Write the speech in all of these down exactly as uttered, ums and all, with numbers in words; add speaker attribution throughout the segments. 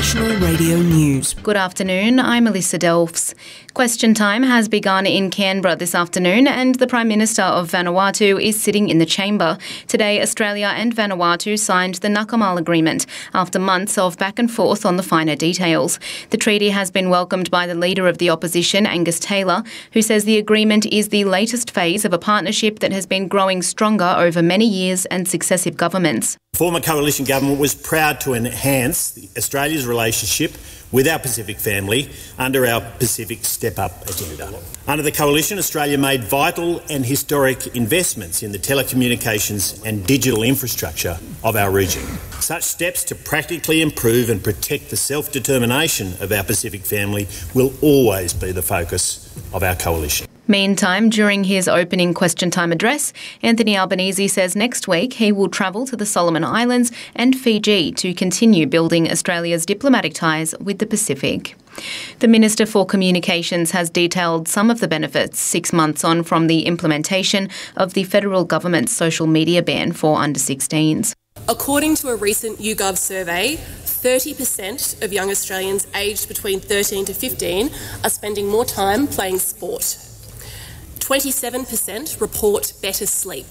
Speaker 1: National Radio News.
Speaker 2: Good afternoon, I'm Melissa Delfs. Question time has begun in Canberra this afternoon and the Prime Minister of Vanuatu is sitting in the chamber. Today, Australia and Vanuatu signed the Nakamal Agreement after months of back and forth on the finer details. The treaty has been welcomed by the Leader of the Opposition, Angus Taylor, who says the agreement is the latest phase of a partnership that has been growing stronger over many years and successive governments.
Speaker 3: The former coalition government was proud to enhance Australia's relationship with our Pacific family under our Pacific Step-Up agenda. Under the coalition, Australia made vital and historic investments in the telecommunications and digital infrastructure of our region. Such steps to practically improve and protect the self-determination of our Pacific family will always be the focus of our coalition.
Speaker 2: Meantime, during his opening question time address, Anthony Albanese says next week he will travel to the Solomon Islands and Fiji to continue building Australia's diplomatic ties with the Pacific. The Minister for Communications has detailed some of the benefits six months on from the implementation of the federal government's social media ban for under sixteens.
Speaker 4: According to a recent YouGov survey, thirty percent of young Australians aged between thirteen to fifteen are spending more time playing sport. twenty-seven percent report better sleep.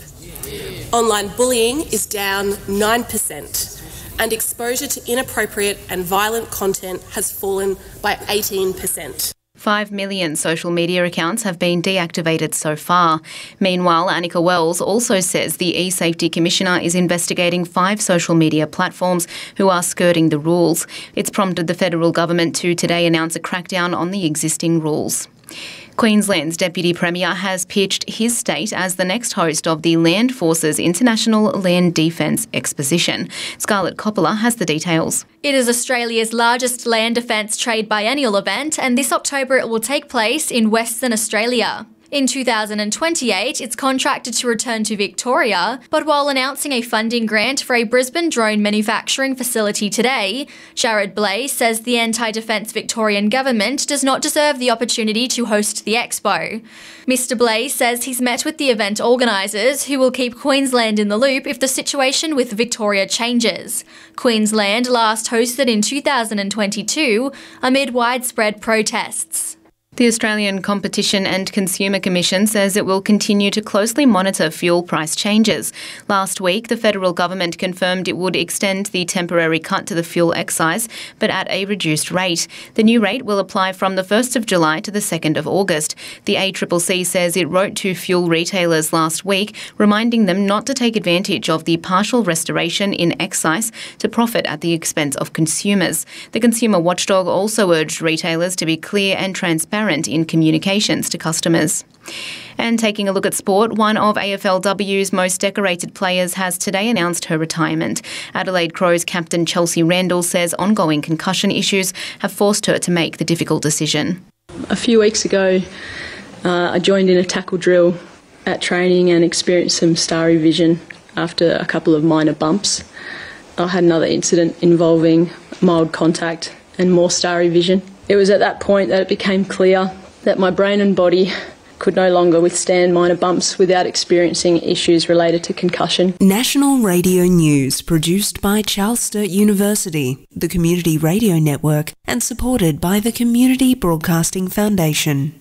Speaker 4: Online bullying is down nine percent, and exposure to inappropriate and violent content has fallen by eighteen percent.
Speaker 2: Five million social media accounts have been deactivated so far. Meanwhile, Annika Wells also says the eSafety Commissioner is investigating five social media platforms who are skirting the rules. It's prompted the federal government to today announce a crackdown on the existing rules. Queensland's Deputy Premier has pitched his state as the next host of the Land Forces International Land Defence Exposition. Scarlett Coppola has the details.
Speaker 5: It is Australia's largest land defence trade biennial event, and this October it will take place in Western Australia. In two thousand twenty-eight, it's contracted to return to Victoria, but while announcing a funding grant for a Brisbane drone manufacturing facility today, Jared Blais says the anti-defence Victorian government does not deserve the opportunity to host the expo. Mister Blais says he's met with the event organisers, who will keep Queensland in the loop if the situation with Victoria changes. Queensland last hosted in two thousand twenty-two amid widespread protests.
Speaker 2: The Australian Competition and Consumer Commission says it will continue to closely monitor fuel price changes. Last week, the federal government confirmed it would extend the temporary cut to the fuel excise, but at a reduced rate. The new rate will apply from the first of July to the second of August. The A C C C says it wrote to fuel retailers last week, reminding them not to take advantage of the partial restoration in excise to profit at the expense of consumers. The consumer watchdog also urged retailers to be clear and transparent in communications to customers. And taking a look at sport, one of A F L W's most decorated players has today announced her retirement. Adelaide Crows captain Chelsea Randall says ongoing concussion issues have forced her to make the difficult decision.
Speaker 6: A few weeks ago, uh, I joined in a tackle drill at training and experienced some starry vision after a couple of minor bumps. I had another incident involving mild contact and more starry vision. It was at that point that it became clear that my brain and body could no longer withstand minor bumps without experiencing issues related to concussion.
Speaker 1: National Radio News, produced by Charles Sturt University, the Community Radio Network, and supported by the Community Broadcasting Foundation.